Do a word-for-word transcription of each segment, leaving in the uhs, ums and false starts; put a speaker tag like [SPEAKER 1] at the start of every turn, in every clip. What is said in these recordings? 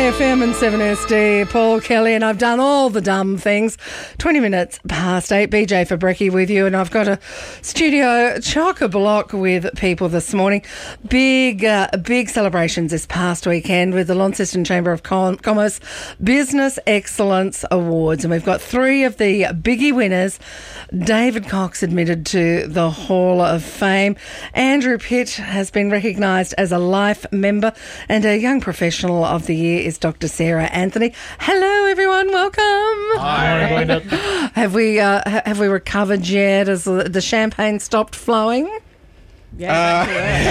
[SPEAKER 1] F M and seven S D, Paul Kelly, and I've done all the dumb things. twenty minutes past eight, B J Fabrecki with you, and I've got a studio chock-a-block with people this morning. Big, uh, big celebrations this past weekend with the Launceston Chamber of Com- Commerce Business Excellence Awards, and we've got three of the biggie winners. David Cox admitted to the Hall of Fame. Andrew Pitt has been recognised as a life member, and a young professional of the year is Doctor Sarah Anthony. Hello, everyone. Welcome.
[SPEAKER 2] Hi.
[SPEAKER 1] Have we uh, ha- have we recovered yet? Has the, the champagne stopped flowing?
[SPEAKER 2] Yeah, uh,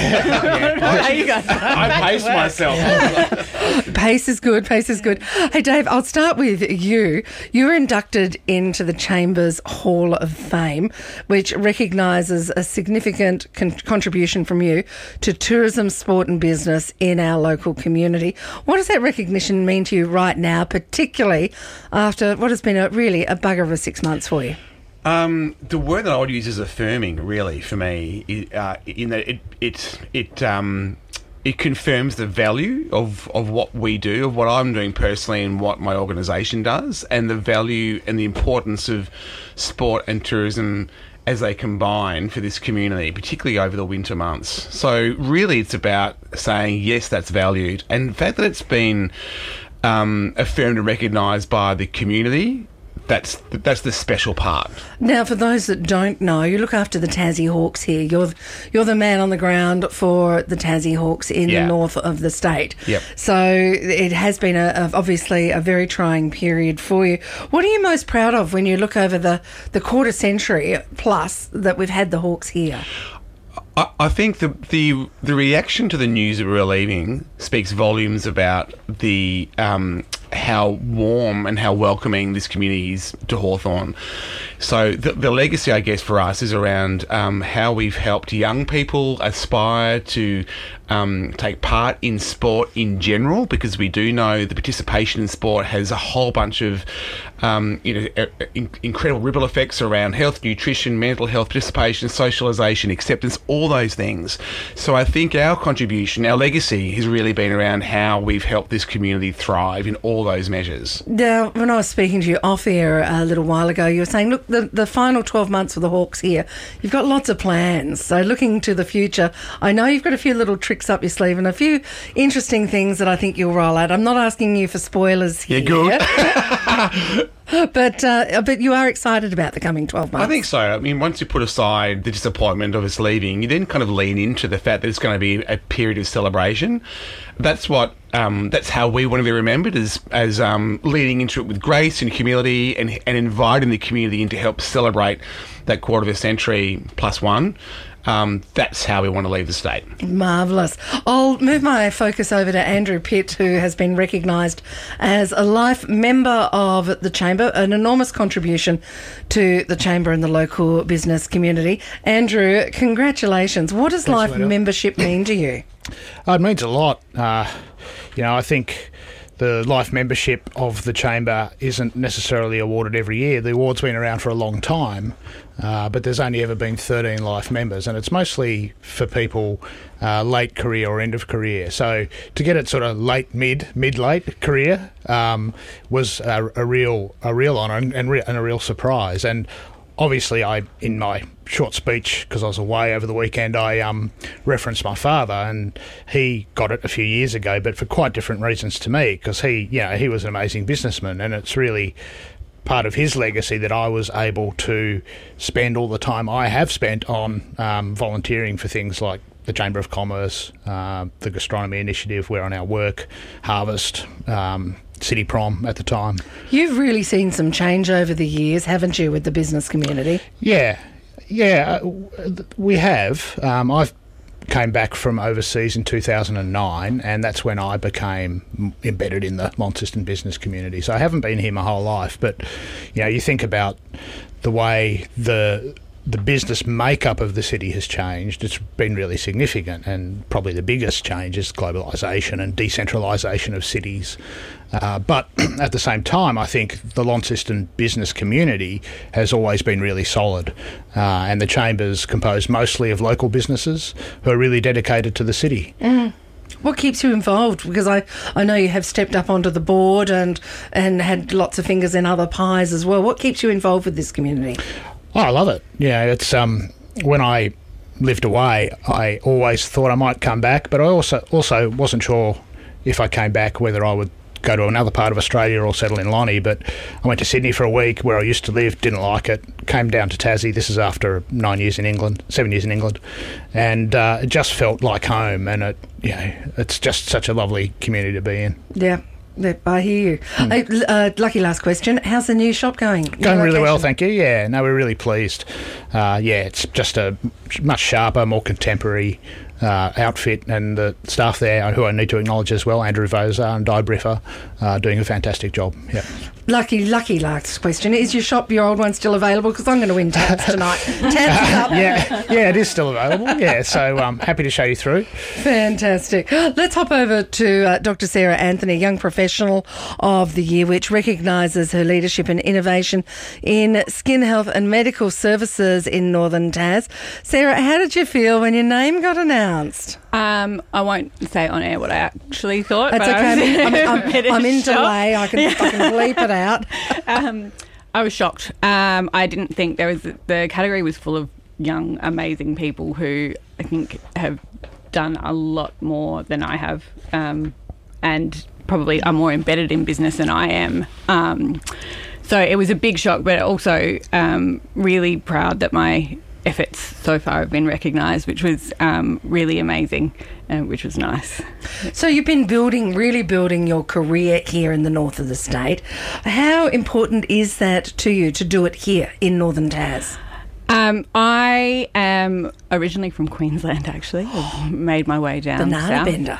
[SPEAKER 2] yeah,
[SPEAKER 1] you guys?
[SPEAKER 2] I paced myself.
[SPEAKER 1] Pace is good. Pace is good. Hey, Dave, I'll start with you. You were inducted into the Chamber's Hall of Fame, which recognises a significant con- contribution from you to tourism, sport and business in our local community. What does that recognition mean to you right now, particularly after what has been a really a bugger of a six months for you?
[SPEAKER 2] Um, the word that I would use is affirming, really, for me, uh, in that it it it um, it confirms the value of, of what we do, of what I'm doing personally and what my organisation does, and the value and the importance of sport and tourism as they combine for this community, particularly over the winter months. So really it's about saying, yes, that's valued. And the fact that it's been um, affirmed and recognised by the community, That's that's the special part.
[SPEAKER 1] Now, for those that don't know, you look after the Tassie Hawks here. You're you're the man on the ground for the Tassie Hawks in
[SPEAKER 2] yeah.
[SPEAKER 1] the north of the state.
[SPEAKER 2] Yep.
[SPEAKER 1] So it has been a, a, obviously a very trying period for you. What are you most proud of when you look over the, the quarter century plus that we've had the Hawks here?
[SPEAKER 2] I, I think the, the the reaction to the news that we're leaving speaks volumes about the um, how warm and how welcoming this community is to Hawthorn. So the, the legacy, I guess, for us is around um, how we've helped young people aspire to um, take part in sport in general, because we do know the participation in sport has a whole bunch of um, you know in, incredible ripple effects around health, nutrition, mental health, participation, socialisation, acceptance, all those things. So I think our contribution, our legacy, has really been around how we've helped this community thrive in all those measures.
[SPEAKER 1] Now, when I was speaking to you off air a little while ago, you were saying, look, the, the final twelve months for the Hawks here, you've got lots of plans. So looking to the future, I know you've got a few little tricks up your sleeve and a few interesting things that I think you'll roll out. I'm not asking you for spoilers here.
[SPEAKER 2] Yeah, good.
[SPEAKER 1] But uh, but you are excited about the coming twelve months.
[SPEAKER 2] I think so. I mean, once you put aside the disappointment of us leaving, you then kind of lean into the fact that it's going to be a period of celebration. That's what. Um, that's how we want to be remembered, as as um, leading into it with grace and humility, and and inviting the community in to help celebrate that quarter of a century plus one. Um, that's how we want to leave the state.
[SPEAKER 1] Marvellous. I'll move my focus over to Andrew Pitt, who has been recognised as a life member of the Chamber, an enormous contribution to the Chamber and the local business community. Andrew, congratulations. What does
[SPEAKER 3] Thanks,
[SPEAKER 1] life
[SPEAKER 3] Lena.
[SPEAKER 1] membership mean to you?
[SPEAKER 3] Oh, it means a lot. Uh, you know, I think the life membership of the Chamber isn't necessarily awarded every year. The award's been around for a long time, uh, but there's only ever been thirteen life members, and it's mostly for people uh, late career or end of career. So to get it sort of late, mid, mid-late career um, was a, a real a real honour and, and, re- and a real surprise. And obviously, I in my short speech, because I was away over the weekend, I um, referenced my father, and he got it a few years ago, but for quite different reasons to me, because he, you know, he was an amazing businessman, and it's really part of his legacy that I was able to spend all the time I have spent on um, volunteering for things like the Chamber of Commerce, uh, the Gastronomy Initiative, where I now work, Harvest, um, City Prom at the time.
[SPEAKER 1] You've really seen some change over the years, haven't you, with the business community?
[SPEAKER 3] Yeah, yeah, we have. Um, I've came back from overseas in two thousand nine, and that's when I became embedded in the Launceston business community. So I haven't been here my whole life, but you know, you think about the way the the business makeup of the city has changed. It's been really significant, and probably the biggest change is globalisation and decentralisation of cities. Uh, but at the same time, I think the Launceston business community has always been really solid, uh, and the Chamber's composed mostly of local businesses who are really dedicated to the city.
[SPEAKER 1] Mm. What keeps you involved? Because I, I know you have stepped up onto the board and and had lots of fingers in other pies as well. What keeps you involved with this community?
[SPEAKER 3] Oh, I love it. Yeah, it's um when I lived away, I always thought I might come back, but I also also wasn't sure if I came back whether I would go to another part of Australia or settle in Lonnie. But I went to Sydney for a week where I used to live, didn't like it, came down to Tassie. This is after nine years in England, seven years in England, and uh, it just felt like home, and it, you know, it's just such a lovely community to be in.
[SPEAKER 1] Yeah. I hear you. Mm. Hey, uh, lucky last question. How's the new shop going?
[SPEAKER 3] Going really well, thank you. Yeah, no, we're really pleased. Uh, yeah, it's just a much sharper, more contemporary uh, outfit, and the staff there, who I need to acknowledge as well, Andrew Vosa and Di Briffa, uh, doing a fantastic job. Yeah.
[SPEAKER 1] Lucky, lucky last question. Is your shop, your old one, still available? Because I'm going to win tabs tonight. Tabs is up.
[SPEAKER 3] Yeah, yeah, it is still available. Yeah, so I'm um, happy to show you through.
[SPEAKER 1] Fantastic. Let's hop over to uh, Doctor Sarah Anthony, Young Professional of the Year, which recognises her leadership and innovation in skin health and medical services in Northern Tas. Sarah, how did you feel when your name got announced?
[SPEAKER 4] Um, I won't say on air what I actually thought.
[SPEAKER 1] That's
[SPEAKER 4] but
[SPEAKER 1] okay.
[SPEAKER 4] I
[SPEAKER 1] I'm, I'm, I'm, I'm in delay. I can,
[SPEAKER 4] yeah.
[SPEAKER 1] I can bleep it out.
[SPEAKER 4] um, I was shocked. Um, I didn't think there was... The category was full of young, amazing people who I think have done a lot more than I have, um, and probably are more embedded in business than I am. Um, so it was a big shock, but also um, really proud that my efforts so far have been recognised, which was um, really amazing, uh, which was nice.
[SPEAKER 1] So you've been building, really building your career here in the north of the state. How important is that to you to do it here in Northern Tas?
[SPEAKER 4] Um, I am originally from Queensland, actually. I've made my way down
[SPEAKER 1] Banana
[SPEAKER 4] south.
[SPEAKER 1] bender.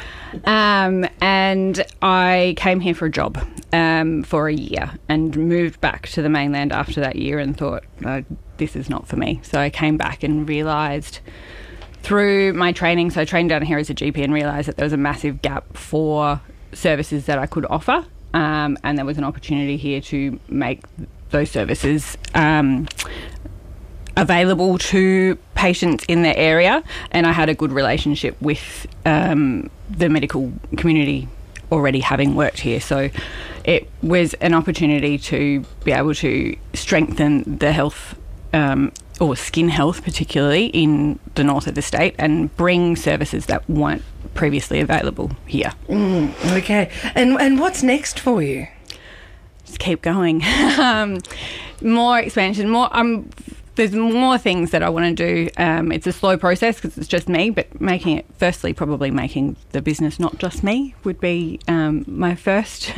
[SPEAKER 4] Um, and I came here for a job um, for a year and moved back to the mainland after that year and thought, no, this is not for me. So I came back and realised through my training, so I trained down here as a G P and realised that there was a massive gap for services that I could offer, um, and there was an opportunity here to make those services um, available to patients in the area, and I had a good relationship with um, the medical community already having worked here, so it was an opportunity to be able to strengthen the health um, or skin health particularly in the north of the state and bring services that weren't previously available here.
[SPEAKER 1] Mm, okay, and and what's next for you?
[SPEAKER 4] Just keep going. um, more expansion, more um there's more things that I want to do. Um, it's a slow process because it's just me, but making it, firstly, probably making the business not just me would be um, my first,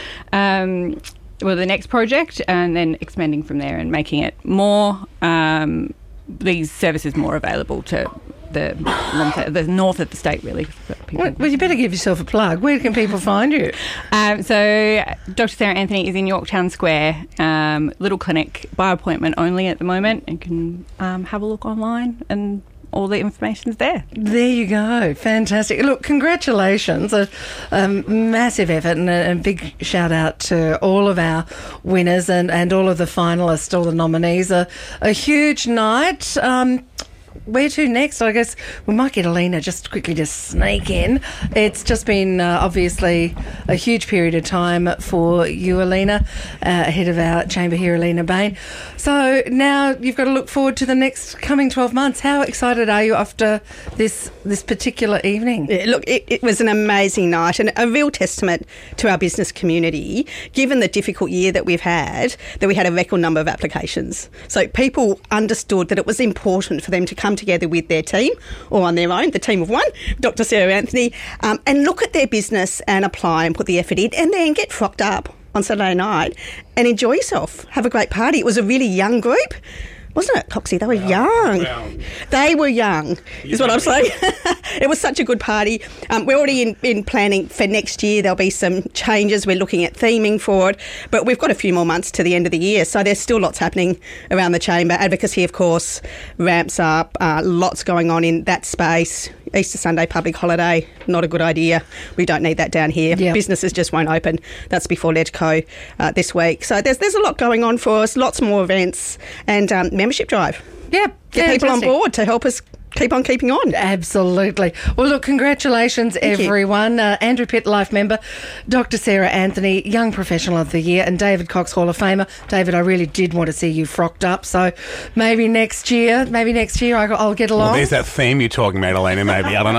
[SPEAKER 4] um, well, the next project, and then expanding from there and making it more, um, these services more available to the, the north of the state, really.
[SPEAKER 1] Well, well, you better give yourself a plug. Where can people find you?
[SPEAKER 4] Um, so Doctor Sarah Anthony is in Yorktown Square, um, little clinic, by appointment only at the moment. You can um, have a look online and all the information's there.
[SPEAKER 1] There you go. Fantastic. Look, congratulations. A um, massive effort and a, a big shout out to all of our winners and, and all of the finalists, all the nominees. A, a huge night. Um, Where to next? I guess we might get Alina just quickly to sneak in. It's just been uh, obviously a huge period of time for you, Alina, uh, ahead of our chamber here, Alina Bain. So now you've got to look forward to the next coming twelve months. How excited are you after this this particular evening?
[SPEAKER 5] Yeah, look, it, it was an amazing night and a real testament to our business community, given the difficult year that we've had, that we had a record number of applications. So people understood that it was important for them to come together with their team or on their own, the team of one, Doctor Sarah Anthony, um, and look at their business and apply and put the effort in and then get frocked up on Saturday night and enjoy yourself. Have a great party. It was a really young group. Wasn't it, Coxie? They were well, young. Well. They were young, is what I'm saying. It was such a good party. Um, we're already in, in planning for next year. There'll be some changes. We're looking at theming for it. But we've got a few more months to the end of the year. So there's still lots happening around the chamber. Advocacy, of course, ramps up. Uh, lots going on in that space. Easter Sunday, public holiday, not a good idea. We don't need that down here. Yep. Businesses just won't open. That's before LegCo uh, this week. So there's there's a lot going on for us, lots more events and um, membership drive.
[SPEAKER 1] Yeah,
[SPEAKER 5] Get people on board to help us keep on keeping on.
[SPEAKER 1] Absolutely. Well, look, congratulations,
[SPEAKER 5] Thank
[SPEAKER 1] everyone. Uh, Andrew Pitt, Life member, Doctor Sarah Anthony, Young Professional of the Year, and David Cox, Hall of Famer. David, I really did want to see you frocked up, so maybe next year, maybe next year I- I'll get along.
[SPEAKER 2] Well, there's that theme you're talking about, Elena, maybe. I don't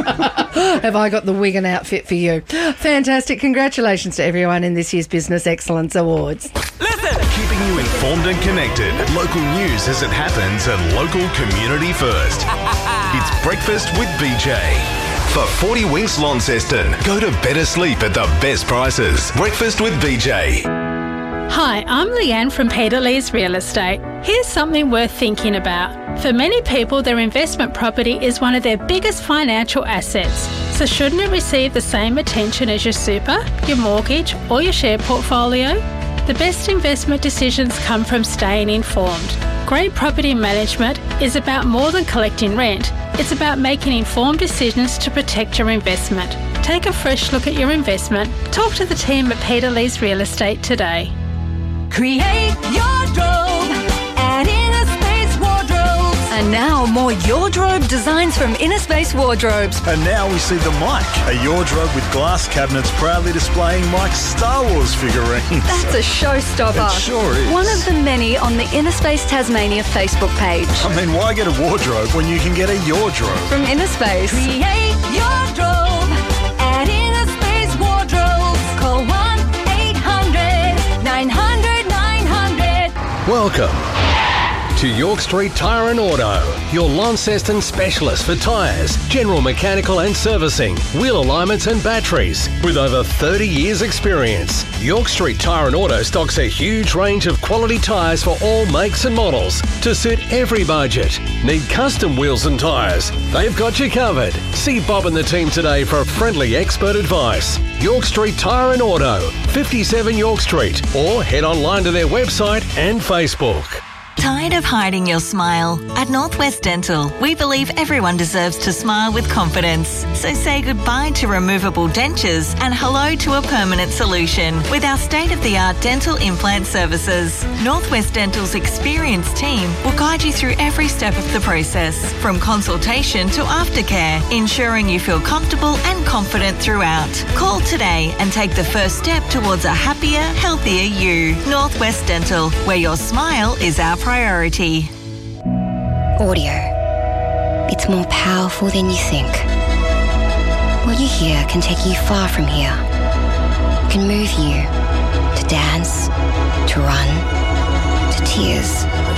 [SPEAKER 2] know.
[SPEAKER 1] Have I got the wig and outfit for you? Fantastic. Congratulations to everyone in this year's Business Excellence Awards.
[SPEAKER 6] Listen! Keeping you informed and connected. Local news as it happens and local community first. It's Breakfast with B J. For forty Winks Launceston, go to better sleep at the best prices. Breakfast with B J.
[SPEAKER 7] Hi, I'm Leanne from Peter Lee's Real Estate. Here's something worth thinking about. For many people, their investment property is one of their biggest financial assets. So shouldn't it receive the same attention as your super, your mortgage, or your share portfolio? The best investment decisions come from staying informed. Great property management is about more than collecting rent. It's about making informed decisions to protect your investment. Take a fresh look at your investment. Talk to the team at Peter Lee's Real Estate today.
[SPEAKER 8] Create your drobe at Inner Space Wardrobes. And now more Yordrobe designs from Inner Space Wardrobes.
[SPEAKER 9] And now we see the Mike, a Yordrobe with glass cabinets proudly displaying Mike's Star Wars figurines.
[SPEAKER 8] That's a showstopper.
[SPEAKER 9] It sure is.
[SPEAKER 8] One of the many on the Inner Space Tasmania Facebook page.
[SPEAKER 9] I mean, why get a wardrobe when you can get a Yordrobe?
[SPEAKER 8] From Inner Space. Create your drobe at Inner Space Wardrobes. Call one eight hundred nine hundred nine hundred.
[SPEAKER 10] Welcome to York Street Tyre and Auto, your Launceston specialist for tyres, general mechanical and servicing, wheel alignments and batteries. With over thirty years experience, York Street Tyre and Auto stocks a huge range of quality tyres for all makes and models to suit every budget. Need custom wheels and tyres? They've got you covered. See Bob and the team today for friendly expert advice. York Street Tyre and Auto, fifty-seven York Street, or head online to their website and Facebook.
[SPEAKER 11] Tired of hiding your smile? At Northwest Dental, we believe everyone deserves to smile with confidence. So say goodbye to removable dentures and hello to a permanent solution with our state-of-the-art dental implant services. Northwest Dental's experienced team will guide you through every step of the process, from consultation to aftercare, ensuring you feel comfortable and confident throughout. Call today and take the first step towards a happier, healthier you. Northwest Dental, where your smile is our priority.
[SPEAKER 12] Audio. It's more powerful than you think. What you hear can take you far from here. It can move you to dance, to run, to tears,